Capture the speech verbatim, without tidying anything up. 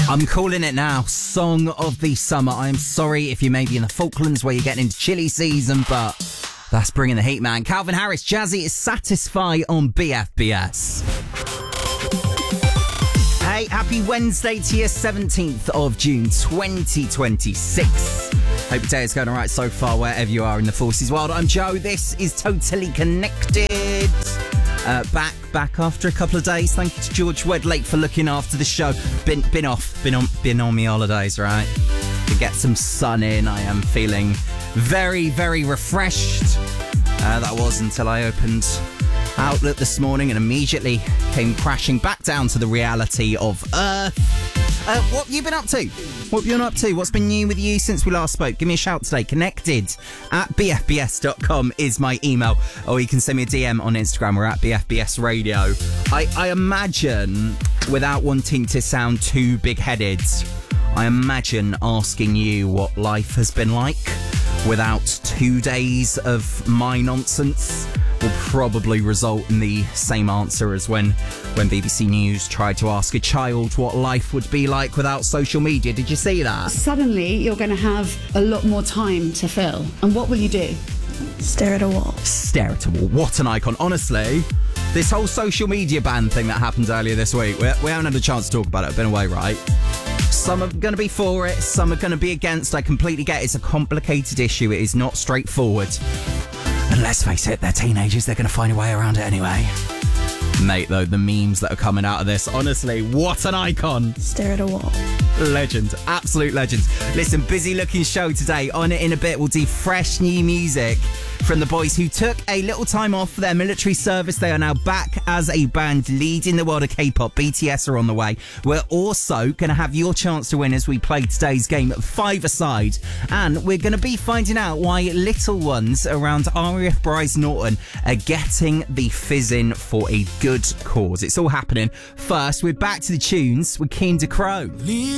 I'm calling it now. Song of the summer. I'm sorry if you may be in the Falklands where you're getting into chilly season, but that's bringing the heat, man. Calvin Harris, Jazzy is Satisfy on B F B S. Hey, happy Wednesday to you, seventeenth of June, twenty twenty-six. Hope your day is going all right so far, wherever you are in the forces world. I'm Joe. This is Totally Connected. Uh, back, back after a couple of days. Thank you to George Wedlake for looking after the show. Been, been off, been on, been on me holidays, right? To get some sun in. I am feeling very, very refreshed. Uh, that was until I opened Outlook this morning and immediately came crashing back down to the reality of Earth. Uh, what have you been up to? What have you been up to? What's been new with you since we last spoke? Give me a shout today. Connected at b f b s dot com is my email. Or you can send me a D M on Instagram. We're at B F B S Radio. I, I imagine, without wanting to sound too big-headed, I imagine asking you what life has been like without two days of my nonsense will probably result in the same answer as when, when B B C News tried to ask a child what life would be like without social media. Did you see that? Suddenly, you're going to have a lot more time to fill. And what will you do? Stare at a wall. Stare at a wall. What an icon. Honestly, this whole social media ban thing that happened earlier this week, we, we haven't had a chance to talk about it. I've been away, right? Some are going to be for it, some are going to be against. I completely get it. It's a complicated issue. It is not straightforward. And let's face it, they're teenagers. They're going to find a way around it anyway. Mate, though, the memes that are coming out of this, honestly, what an icon. Stare at a wall. Legend. Absolute legend. Listen, busy looking show today. On it in a bit, we'll do fresh new music from the boys who took a little time off for their military service. They are now back as a band leading the world of K-pop. B T S are on the way. We're also going to have your chance to win as we play today's game at five-a-side. And we're going to be finding out why little ones around R A F Bryce Norton are getting the fizzing for a good cause. It's all happening. First, we're back to the tunes with Keen to Crow.